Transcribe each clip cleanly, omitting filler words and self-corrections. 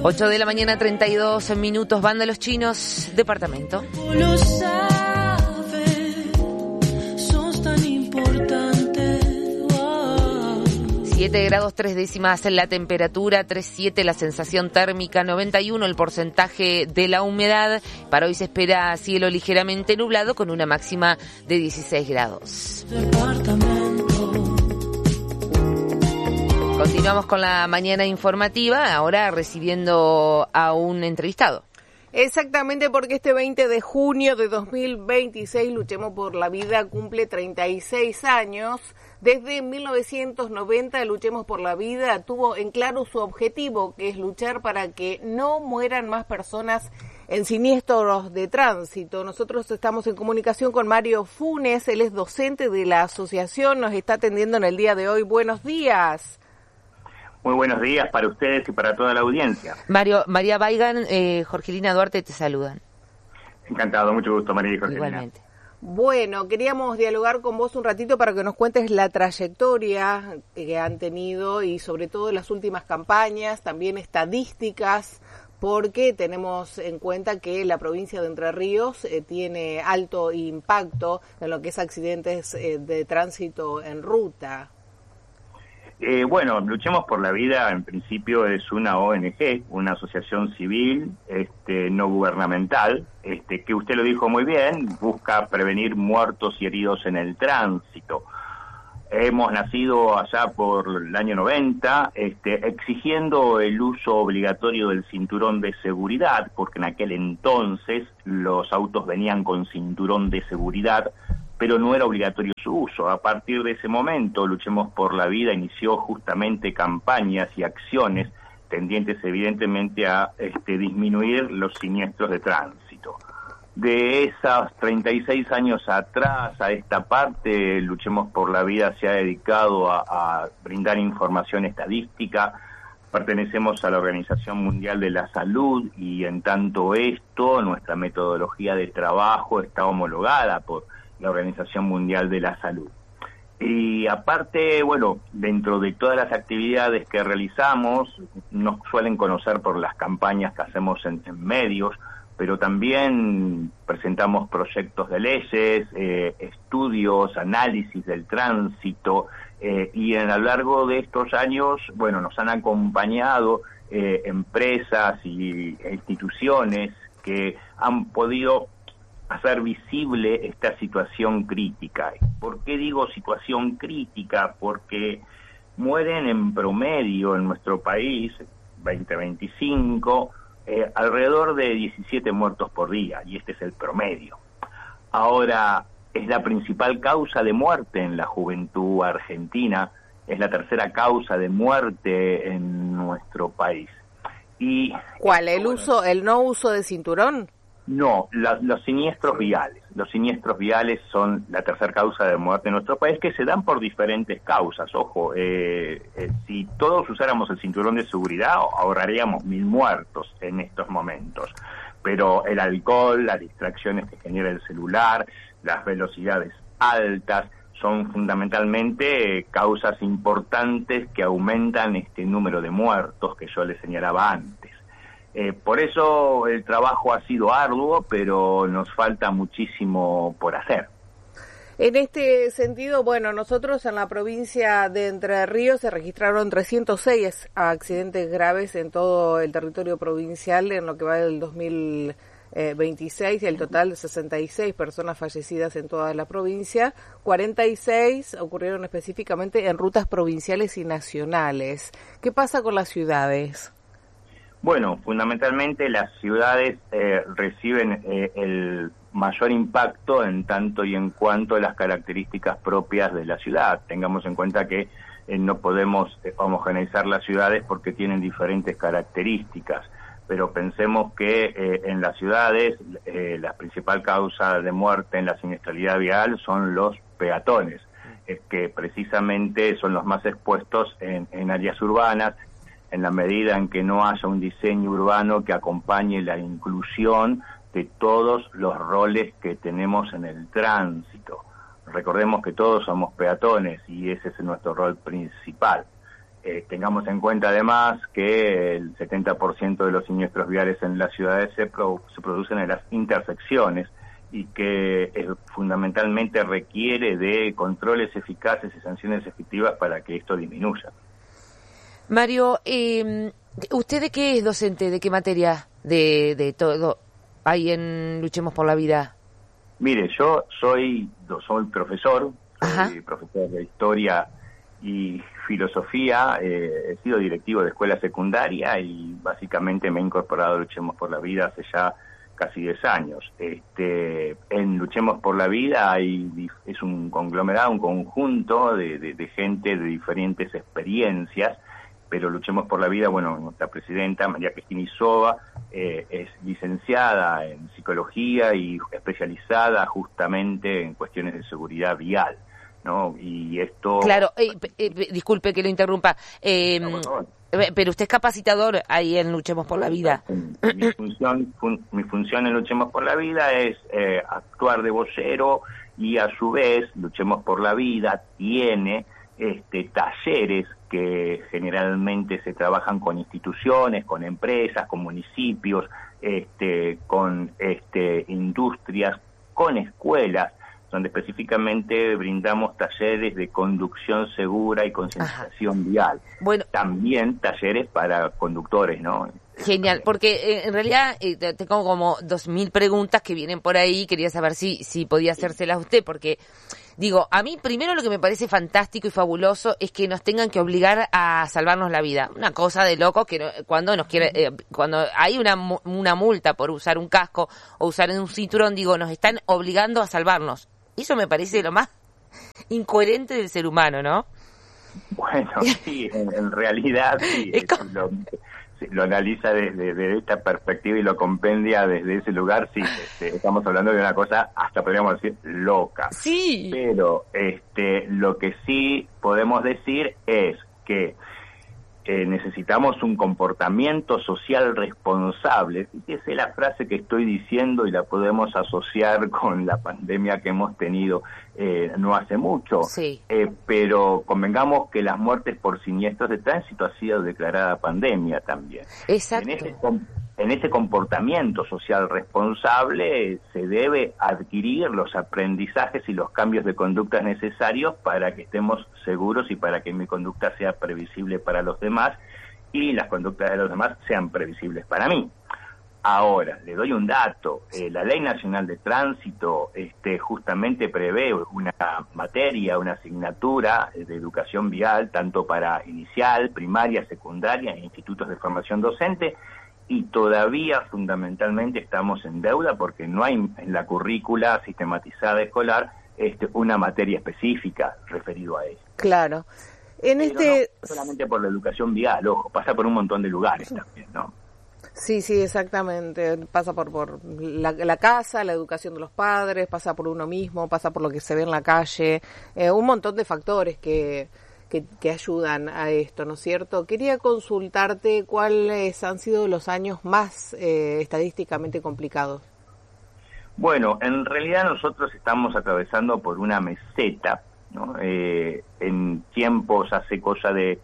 8 de la mañana, 32 minutos, Banda Los Chinos, departamento. Lo sabes, sos tan importante. Wow. 7 grados 3 décimas en la temperatura, 3,7 la sensación térmica, 91 el porcentaje de la humedad. Para hoy se espera cielo ligeramente nublado con una máxima de 16 grados. Departamento. Continuamos con la mañana informativa, ahora recibiendo a un entrevistado. Exactamente, porque este 20 de junio de 2026, Luchemos por la Vida cumple 36 años. Desde 1990, Luchemos por la Vida tuvo en claro su objetivo, que es luchar para que no mueran más personas en siniestros de tránsito. Nosotros estamos en comunicación con Mario Funes, él es docente de la asociación, nos está atendiendo en el día de hoy. Buenos días. Muy buenos días para ustedes y para toda la audiencia. María Baigan, Jorgelina Duarte te saludan. Encantado, mucho gusto, María y Jorgelina. Igualmente. Bueno, queríamos dialogar con vos un ratito para que nos cuentes la trayectoria que han tenido y sobre todo las últimas campañas, también estadísticas, porque tenemos en cuenta que la provincia de Entre Ríos tiene alto impacto en lo que es accidentes de tránsito en ruta. Bueno, Luchemos por la Vida en principio es una ONG, una asociación civil no gubernamental, que usted lo dijo muy bien, busca prevenir muertos y heridos en el tránsito. Hemos nacido allá por el año 90, exigiendo el uso obligatorio del cinturón de seguridad, porque en aquel entonces los autos venían con cinturón de seguridad, pero no era obligatorio su uso. A partir de ese momento, Luchemos por la Vida inició justamente campañas y acciones tendientes evidentemente a disminuir los siniestros de tránsito. De esos 36 años atrás a esta parte, Luchemos por la Vida se ha dedicado a brindar información estadística. Pertenecemos a la Organización Mundial de la Salud y en tanto esto, nuestra metodología de trabajo está homologada por la Organización Mundial de la Salud. Y aparte, bueno, dentro de todas las actividades que realizamos, nos suelen conocer por las campañas que hacemos en medios, pero también presentamos proyectos de leyes, estudios, análisis del tránsito, y a lo largo de estos años, bueno, nos han acompañado empresas y instituciones que han podido hacer visible esta situación crítica. ¿Por qué digo situación crítica? Porque mueren en promedio en nuestro país, 2025, alrededor de 17 muertos por día, y este es el promedio. Ahora, es la principal causa de muerte en la juventud argentina, es la tercera causa de muerte en nuestro país. Y ¿cuál? ¿El no uso de cinturón? No, los siniestros viales. Los siniestros viales son la tercera causa de muerte en nuestro país, que se dan por diferentes causas. Ojo, si todos usáramos el cinturón de seguridad, ahorraríamos 1.000 muertos en estos momentos. Pero el alcohol, las distracciones que genera el celular, las velocidades altas, son fundamentalmente causas importantes que aumentan este número de muertos que yo les señalaba antes. Por eso el trabajo ha sido arduo, pero nos falta muchísimo por hacer. En este sentido, bueno, nosotros en la provincia de Entre Ríos se registraron 306 accidentes graves en todo el territorio provincial en lo que va del 2026 y el total de 66 personas fallecidas en toda la provincia. 46 ocurrieron específicamente en rutas provinciales y nacionales. ¿Qué pasa con las ciudades? Bueno, fundamentalmente las ciudades reciben el mayor impacto en tanto y en cuanto a las características propias de la ciudad. Tengamos en cuenta que no podemos homogeneizar las ciudades porque tienen diferentes características, pero pensemos que en las ciudades la principal causa de muerte en la siniestralidad vial son los peatones, que precisamente son los más expuestos en áreas urbanas, en la medida en que no haya un diseño urbano que acompañe la inclusión de todos los roles que tenemos en el tránsito. Recordemos que todos somos peatones y ese es nuestro rol principal. Tengamos en cuenta además que el 70% de los siniestros viales en las ciudades se producen en las intersecciones y que fundamentalmente requiere de controles eficaces y sanciones efectivas para que esto disminuya. Mario, ¿usted de qué es docente? ¿De qué materia? De todo ahí en Luchemos por la Vida. Mire, yo soy profesor, Ajá. soy profesor de historia y filosofía, he sido directivo de escuela secundaria y básicamente me he incorporado a Luchemos por la Vida hace ya casi 10 años. En Luchemos por la Vida es un conglomerado, un conjunto de gente de diferentes experiencias, pero Luchemos por la Vida, bueno, nuestra presidenta, María Cristina Isoba, es licenciada en psicología y especializada justamente en cuestiones de seguridad vial, ¿no? Y esto... Claro, disculpe que lo interrumpa, pero usted es capacitador ahí en Luchemos por la Vida. Mi función en Luchemos por la Vida es actuar de vocero y a su vez Luchemos por la Vida tiene talleres que generalmente se trabajan con instituciones, con empresas, con municipios, con industrias, con escuelas, donde específicamente brindamos talleres de conducción segura y concientización vial. Bueno, también talleres para conductores, ¿no? Genial, porque en realidad tengo como 2.000 preguntas que vienen por ahí. Quería saber si podía hacérselas a usted, porque digo, a mí primero lo que me parece fantástico y fabuloso es que nos tengan que obligar a salvarnos la vida. Una cosa de loco que cuando hay una multa por usar un casco o usar un cinturón, digo, nos están obligando a salvarnos. Eso me parece lo más incoherente del ser humano, ¿no? Bueno, sí, en realidad sí. Lo analiza desde esta perspectiva y lo compendia desde ese lugar, sí, estamos hablando de una cosa, hasta podríamos decir, loca. Sí. Pero lo que sí podemos decir es que necesitamos un comportamiento social responsable. Fíjese la frase que estoy diciendo y la podemos asociar con la pandemia que hemos tenido no hace mucho. Sí. Pero convengamos que las muertes por siniestros de tránsito ha sido declarada pandemia también. Exacto. En ese comportamiento social responsable se debe adquirir los aprendizajes y los cambios de conductas necesarios para que estemos seguros y para que mi conducta sea previsible para los demás y las conductas de los demás sean previsibles para mí. Ahora, le doy un dato. La Ley Nacional de Tránsito justamente prevé una materia, una asignatura de educación vial, tanto para inicial, primaria, secundaria e institutos de formación docente, y todavía fundamentalmente estamos en deuda porque no hay en la currícula sistematizada escolar una materia específica referido a esto. Claro. Pero no solamente por la educación vial, ojo, pasa por un montón de lugares también, ¿no? Sí, exactamente. Pasa por la casa, la educación de los padres, pasa por uno mismo, pasa por lo que se ve en la calle, un montón de factores que ayudan a esto, ¿no es cierto? Quería consultarte cuáles han sido los años más estadísticamente complicados. Bueno, en realidad nosotros estamos atravesando por una meseta, ¿no? En tiempos, hace cosa de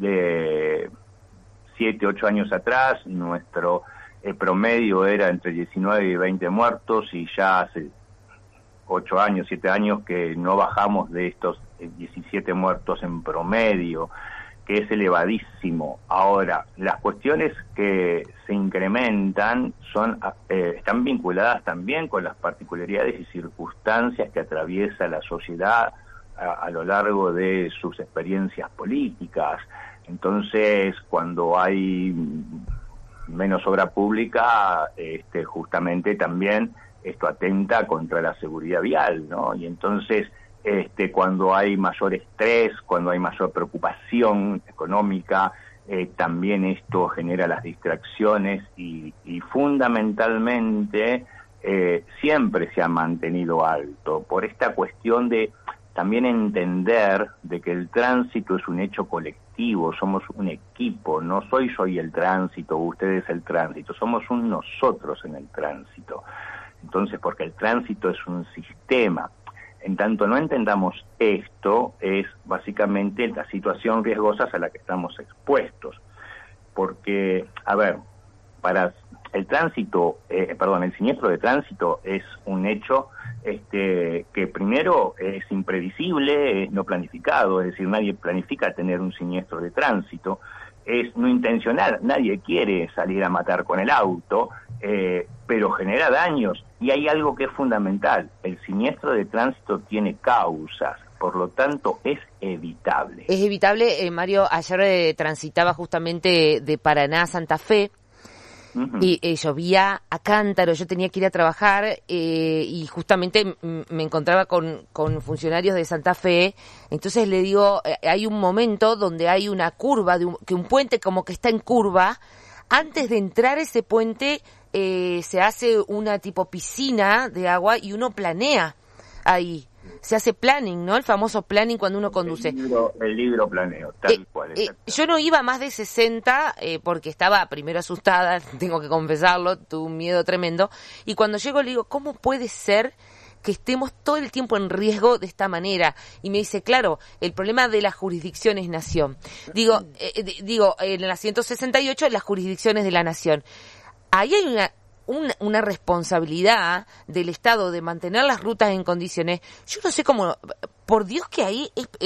7, 8 años atrás, nuestro promedio era entre 19 y 20 muertos y ya hace 8 años, 7 años que no bajamos de estos 17 muertos en promedio, que es elevadísimo. Ahora, las cuestiones que se incrementan están vinculadas también con las particularidades y circunstancias que atraviesa la sociedad a lo largo de sus experiencias políticas. Entonces, cuando hay menos obra pública, justamente también esto atenta contra la seguridad vial, ¿no? Y entonces, cuando hay mayor estrés, cuando hay mayor preocupación económica, también esto genera las distracciones y fundamentalmente siempre se ha mantenido alto por esta cuestión de también entender de que el tránsito es un hecho colectivo, somos un equipo, no soy el tránsito, ustedes el tránsito, somos un nosotros en el tránsito. Entonces, porque el tránsito es un sistema. En tanto no entendamos esto, es básicamente la situación riesgosa a la que estamos expuestos. Porque, a ver, para el tránsito, el siniestro de tránsito es un hecho que primero es impredecible, es no planificado, es decir, nadie planifica tener un siniestro de tránsito, es no intencional, nadie quiere salir a matar con el auto, pero genera daños. Y hay algo que es fundamental, el siniestro de tránsito tiene causas, por lo tanto es evitable. Es evitable, Mario, ayer transitaba justamente de Paraná a Santa Fe, y llovía a cántaro, yo tenía que ir a trabajar y justamente me encontraba con funcionarios de Santa Fe. Entonces le digo, hay un momento donde hay una curva, que un puente como que está en curva. Antes de entrar ese puente se hace una tipo piscina de agua y uno planea ahí. Se hace planning, ¿no? El famoso planning cuando uno conduce. El libro planeo, tal cual. Yo no iba más de 60 porque estaba primero asustada, tengo que confesarlo, tuve un miedo tremendo. Y cuando llego le digo, ¿cómo puede ser que estemos todo el tiempo en riesgo de esta manera? Y me dice, claro, el problema de la jurisdicción es nación. Digo, en la 168 las jurisdicciones de la nación. Ahí hay una responsabilidad del Estado de mantener las rutas en condiciones. Yo no sé cómo, por Dios que ahí,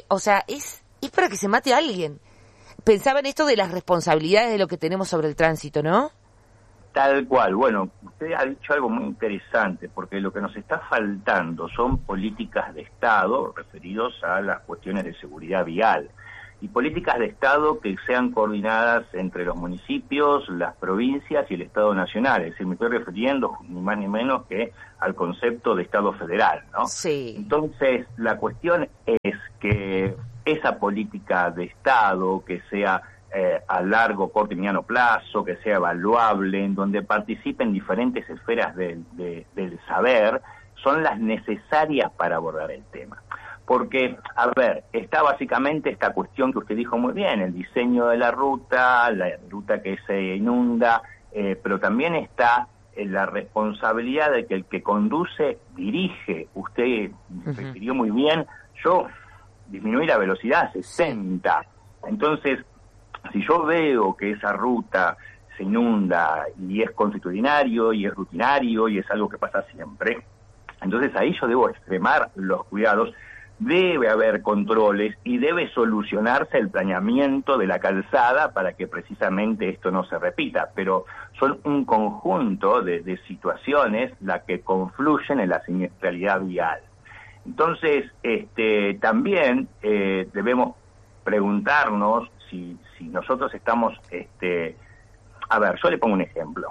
es para que se mate a alguien. Pensaba en esto de las responsabilidades de lo que tenemos sobre el tránsito, ¿no? Tal cual. Bueno, usted ha dicho algo muy interesante, porque lo que nos está faltando son políticas de Estado referidos a las cuestiones de seguridad vial. Y políticas de Estado que sean coordinadas entre los municipios, las provincias y el Estado nacional. Es decir, me estoy refiriendo ni más ni menos que al concepto de Estado federal, ¿no? Sí. Entonces, la cuestión es que esa política de Estado, que sea a largo, corto y mediano plazo, que sea evaluable, en donde participen diferentes esferas del saber, son las necesarias para abordar el tema. Porque, a ver, está básicamente esta cuestión que usted dijo muy bien, el diseño de la ruta que se inunda, pero también está la responsabilidad de que el que conduce dirige. Usted refirió muy bien, yo disminuí la velocidad a 60. Entonces, si yo veo que esa ruta se inunda y es consuetudinario y es rutinario y es algo que pasa siempre, entonces ahí yo debo extremar los cuidados. Debe haber controles y debe solucionarse el planeamiento de la calzada para que precisamente esto no se repita, pero son un conjunto de situaciones las que confluyen en la siniestralidad vial. Entonces, también debemos preguntarnos si nosotros estamos, a ver, yo le pongo un ejemplo,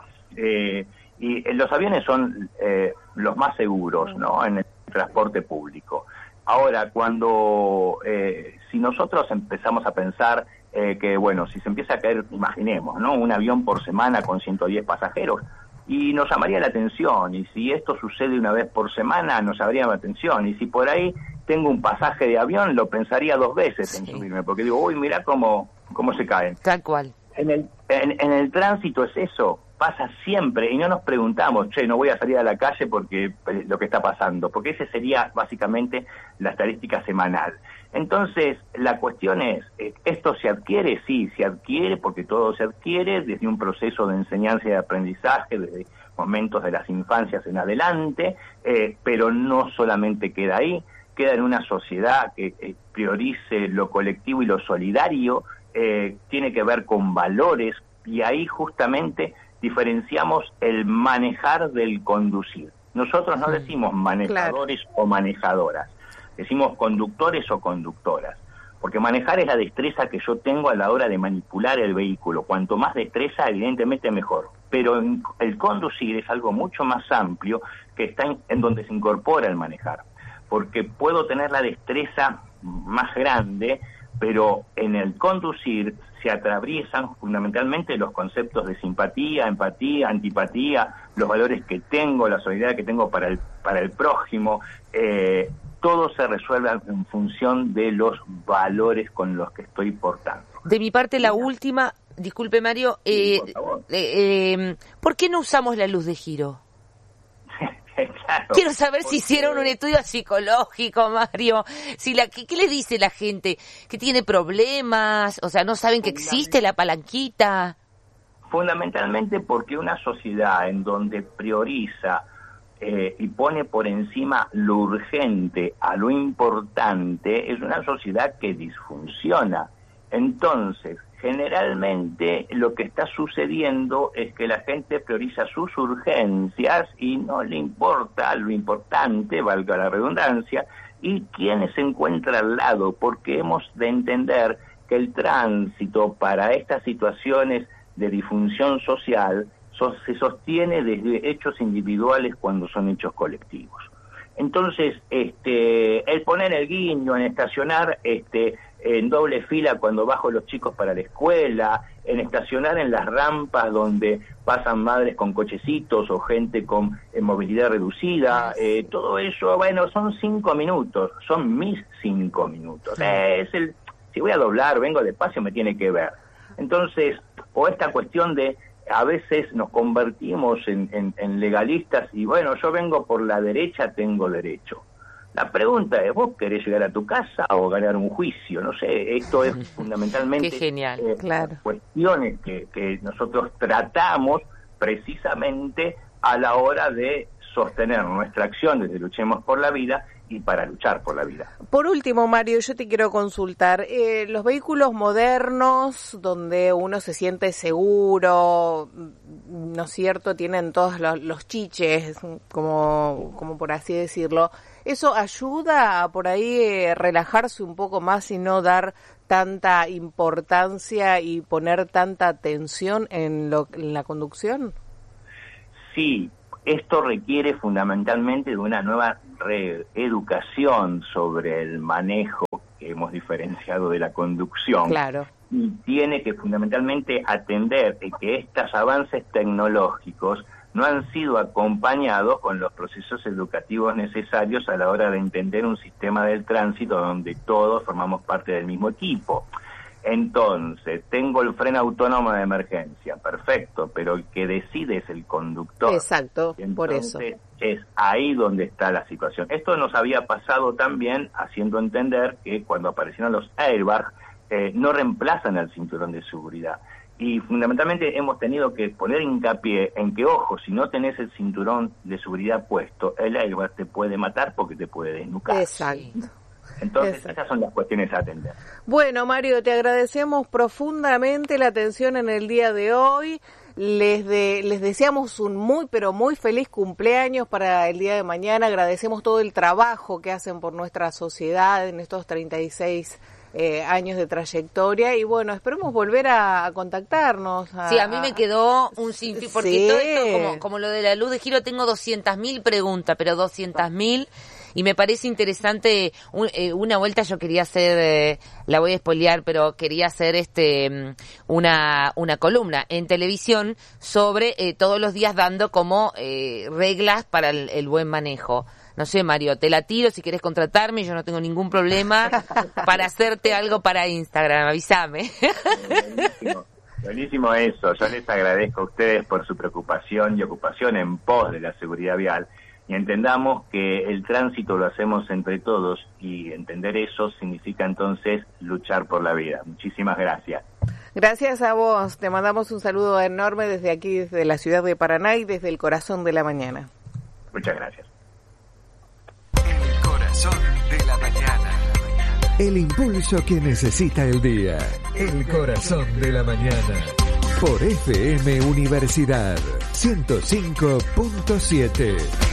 y los aviones son los más seguros, ¿no?, en el transporte público. Ahora, cuando, si nosotros empezamos a pensar que, bueno, si se empieza a caer, imaginemos, ¿no?, un avión por semana con 110 pasajeros, y nos llamaría la atención, y si esto sucede una vez por semana, nos llamaría la atención, y si por ahí tengo un pasaje de avión, lo pensaría 2 veces en subirme, porque digo, uy, mirá cómo se caen. Tal cual. En el tránsito es eso. Pasa siempre y no nos preguntamos, no voy a salir a la calle porque lo que está pasando, porque ese sería básicamente la estadística semanal. Entonces, la cuestión es, ¿esto se adquiere? Sí, se adquiere porque todo se adquiere desde un proceso de enseñanza y de aprendizaje, desde momentos de las infancias en adelante, pero no solamente queda ahí, queda en una sociedad que priorice lo colectivo y lo solidario, tiene que ver con valores, y ahí justamente diferenciamos el manejar del conducir. Nosotros no decimos manejadores o manejadoras, decimos conductores o conductoras, porque manejar es la destreza que yo tengo a la hora de manipular el vehículo. Cuanto más destreza, evidentemente mejor. Pero el conducir es algo mucho más amplio, que está en donde se incorpora el manejar, porque puedo tener la destreza más grande, pero en el conducir se atraviesan fundamentalmente los conceptos de simpatía, empatía, antipatía, los valores que tengo, la solidaridad que tengo para el prójimo. Todo se resuelve en función de los valores con los que estoy portando. De mi parte, la última, disculpe Mario, sí, por favor. ¿Por qué no usamos la luz de giro? Claro. Quiero saber si hicieron un estudio psicológico, Mario. Si ¿qué le dice la gente? ¿Que tiene problemas? O sea, ¿no saben que existe la palanquita? Fundamentalmente porque una sociedad en donde prioriza y pone por encima lo urgente a lo importante es una sociedad que disfunciona. Entonces, generalmente lo que está sucediendo es que la gente prioriza sus urgencias y no le importa lo importante, valga la redundancia, y quienes se encuentra al lado, porque hemos de entender que el tránsito para estas situaciones de disfunción social se sostiene desde hechos individuales cuando son hechos colectivos. Entonces, el poner el guiño en estacionar en doble fila cuando bajo los chicos para la escuela, en estacionar en las rampas donde pasan madres con cochecitos o gente con movilidad reducida, todo eso, bueno, son 5 minutos, son mis 5 minutos. Si voy a doblar, vengo despacio, me tiene que ver. Entonces, o esta cuestión de a veces nos convertimos en legalistas y bueno, yo vengo por la derecha, tengo derecho. La pregunta es, ¿vos querés llegar a tu casa o ganar un juicio? No sé, esto es fundamentalmente Qué genial, claro. Cuestiones que nosotros tratamos precisamente a la hora de sostener nuestra acción desde Luchemos por la Vida y para luchar por la vida. Por último, Mario, yo te quiero consultar. Los vehículos modernos, donde uno se siente seguro, ¿no es cierto?, tienen todos los chiches, como por así decirlo. ¿Eso ayuda a por ahí relajarse un poco más y no dar tanta importancia y poner tanta atención en la conducción? Sí. Esto requiere fundamentalmente de una nueva reeducación sobre el manejo que hemos diferenciado de la conducción. Claro. Y tiene que fundamentalmente atender que estos avances tecnológicos no han sido acompañados con los procesos educativos necesarios a la hora de entender un sistema del tránsito donde todos formamos parte del mismo equipo. Entonces, tengo el freno autónomo de emergencia, perfecto, pero el que decide es el conductor. Exacto, por eso. Es ahí donde está la situación. Esto nos había pasado también haciendo entender que cuando aparecieron los airbags, no reemplazan al cinturón de seguridad. Y fundamentalmente hemos tenido que poner hincapié en que, ojo, si no tenés el cinturón de seguridad puesto, el airbag te puede matar porque te puede desnucar. Exacto. Entonces, esas son las cuestiones a atender. Bueno, Mario, te agradecemos profundamente la atención en el día de hoy. Les deseamos un muy, pero muy feliz cumpleaños para el día de mañana. Agradecemos todo el trabajo que hacen por nuestra sociedad en estos 36 años de trayectoria. Y bueno, esperemos volver a contactarnos. Sí, a mí me quedó un sinfín, porque sí. Todo esto, como lo de la luz de giro, tengo 200.000 preguntas, pero 200.000... Y me parece interesante, una vuelta yo quería hacer, la voy a spoilear, pero quería hacer una columna en televisión sobre todos los días dando como reglas para el buen manejo. No sé, Mario, te la tiro, si querés contratarme, yo no tengo ningún problema para hacerte algo para Instagram, avísame. Buenísimo eso, yo les agradezco a ustedes por su preocupación y ocupación en pos de la seguridad vial. Y entendamos que el tránsito lo hacemos entre todos y entender eso significa entonces luchar por la vida. Muchísimas gracias. Gracias a vos. Te mandamos un saludo enorme desde aquí, desde la ciudad de Paraná y desde el corazón de la mañana. Muchas gracias. El corazón de la mañana. El impulso que necesita el día. El corazón de la mañana. Por FM Universidad 105.7.